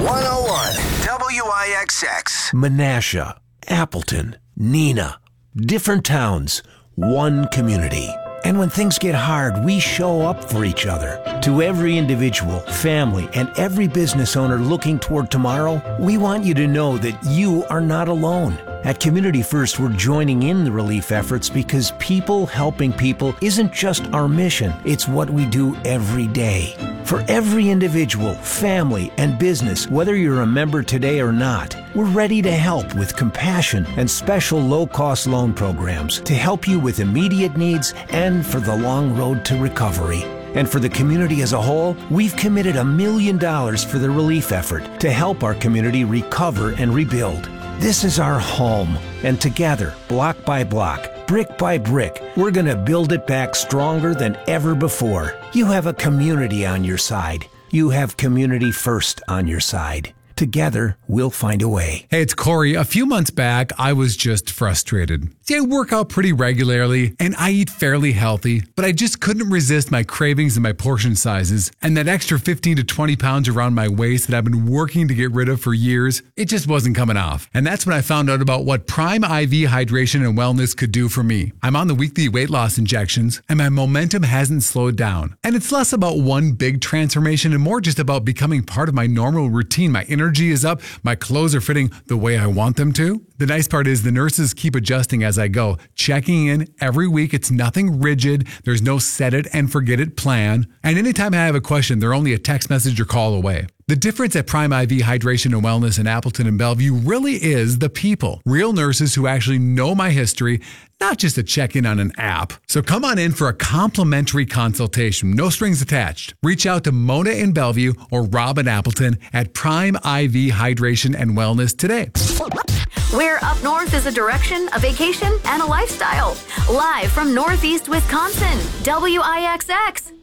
WIXX. Menasha, Appleton, Neenah. Different towns, one community. And when things get hard, we show up for each other. To every individual, family, and every business owner looking toward tomorrow, we want you to know that you are not alone. At Community First, we're joining in the relief efforts because people helping people isn't just our mission, it's what we do every day. For every individual, family, and business, whether you're a member today or not, we're ready to help with compassion and special low-cost loan programs to help you with immediate needs and for the long road to recovery. And for the community as a whole, we've committed $1 million for the relief effort to help our community recover and rebuild. This is our home, and together, block by block, brick by brick, we're going to build it back stronger than ever before. You have a community on your side. You have Community First on your side. Together, we'll find a way. Hey, it's Corey. A few months back, I was just frustrated. See, I work out pretty regularly and I eat fairly healthy, but I just couldn't resist my cravings and my portion sizes. And that extra 15 to 20 pounds around my waist that I've been working to get rid of for years, it just wasn't coming off. And that's when I found out about what Prime IV Hydration and Wellness could do for me. I'm on the weekly weight loss injections and my momentum hasn't slowed down. And it's less about one big transformation and more just about becoming part of my normal routine. My energy is up. My clothes are fitting the way I want them to. The nice part is the nurses keep adjusting as I go, checking in every week. It's nothing rigid. There's no set it and forget it plan. And anytime I have a question, they're only a text message or call away. The difference at Prime IV Hydration and Wellness in Appleton and Bellevue really is the people. Real nurses who actually know my history, not just a check-in on an app. So come on in for a complimentary consultation, no strings attached. Reach out to Mona in Bellevue or Rob in Appleton at Prime IV Hydration and Wellness today. Where up north is a direction, a vacation, and a lifestyle. Live from Northeast Wisconsin, WIXX.